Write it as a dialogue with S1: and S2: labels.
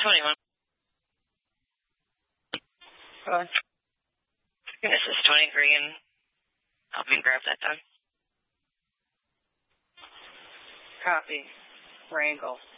S1: 21.
S2: Go on.
S1: This is 23, and help me grab that dog.
S2: Copy. Wrangle.